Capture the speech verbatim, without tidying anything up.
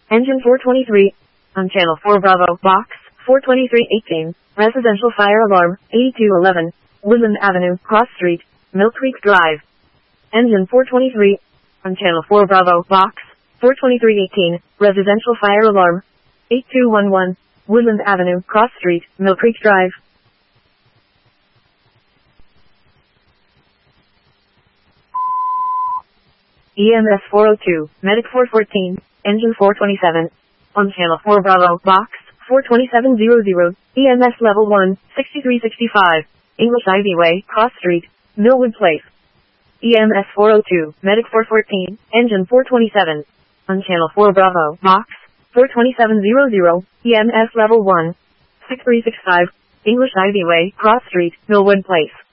Engine four twenty-three. On channel four Bravo, box four twenty-three eighteen, residential fire alarm, eighty-two eleven, Woodland Avenue, Cross Street, Mill Creek Drive. Engine four twenty-three. On channel four Bravo, box four twenty-three eighteen, residential fire alarm, eighty-two eleven, Woodland Avenue, Cross Street, Mill Creek Drive. E M S four oh two, Medic four fourteen, Engine four twenty-seven. On channel four Bravo, box four twenty-seven hundred, E M S level one, sixty-three sixty-five, English Ivy Way, Cross Street, Millwood Place. E M S four oh two, Medic four fourteen, Engine four twenty-seven. On channel four Bravo, box four twenty-seven hundred, E M S level one, sixty-three sixty-five, English Ivy Way, Cross Street, Millwood Place.